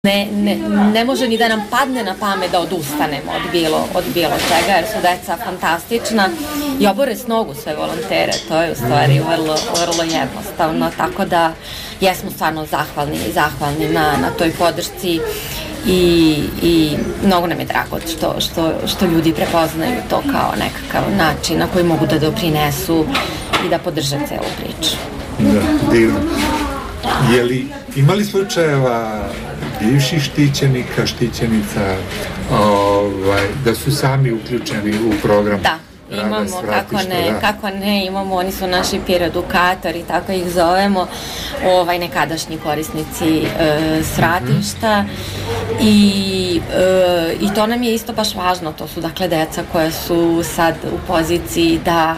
Ne može ni da nam padne na pamet da odustanemo od bilo čega, jer su deca fantastična i obore s nogu sve volontere. To je u stvari vrlo jednostavno, tako da jesmo stvarno zahvalni na toj podršci i mnogo nam je drago što ljudi prepoznaju to kao nekakav način na koji mogu da doprinesu i da podrže celu priču. Da, divno. Je li imali slučajeva bivših štićenica da su sami uključeni u program? Da, imamo, kako ne, imamo, oni su naši peer edukatori, tako ih zovemo, nekadašnji korisnici svratišta i to nam je isto baš važno, to su dakle deca koja su sad u poziciji da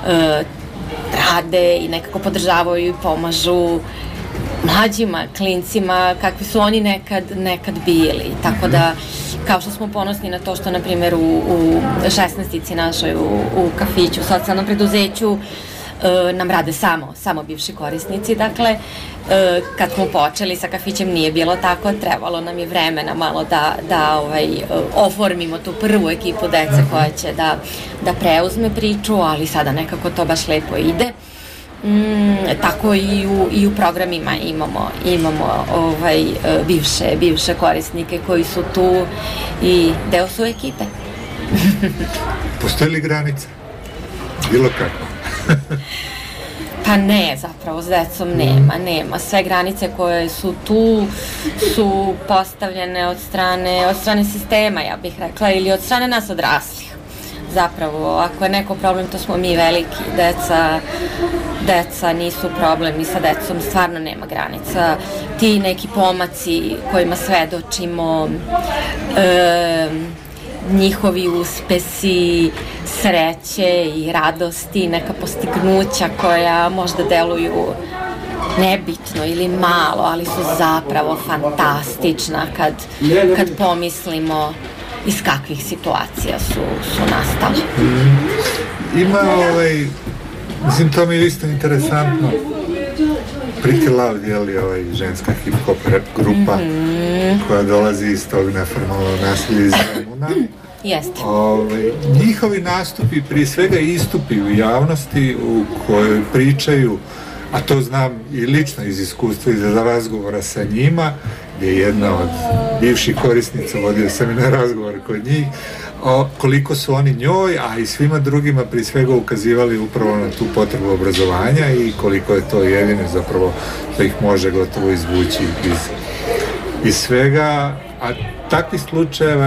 rade i nekako podržavaju i pomažu mlađima, klincima, kakvi su oni nekad bili. Tako da, kao što smo ponosni na to što, na primjer, u 16-ici našoj, u kafiću, socijalnom preduzeću, nam rade samo bivši korisnici. Dakle, kad smo počeli sa kafićem nije bilo tako, trebalo nam je vremena malo da oformimo tu prvu ekipu dece koja će da preuzme priču, ali sada nekako to baš lepo ide. Tako i u programima imamo bivše korisnike koji su tu i deo su ekipe. Postoji li granica? Bilo kako? Pa ne, zapravo s decom nema. Sve granice koje su tu su postavljene od strane sistema, ja bih rekla, ili od strane nas odraslih. Zapravo, ako je neko problem, to smo mi veliki. Deca nisu problem i sa decom stvarno nema granica. Ti neki pomaci kojima svedočimo, njihovi uspesi, sreće i radosti, neka postignuća koja možda deluju nebitno ili malo, ali su zapravo fantastična kad pomislimo iz kakvih situacija su nastali. Ima mislim, to mi je isto interesantno. Pretty Loud, je li ženska hip-hop rap grupa koja dolazi iz tog neformalnog nasilja iz Zemuna. Jeste. Njihovi nastupi, prije svega istupi u javnosti u kojoj pričaju, a to znam i lično iz iskustva, iz razgovora sa njima, gdje je jedna od bivših korisnica, vodio sam i na razgovor kod njih, koliko su oni njoj, a i svima drugima prije svega ukazivali upravo na tu potrebu obrazovanja i koliko je to jedino zapravo da ih može gotovo izvući iz svega, a takvih slučajeva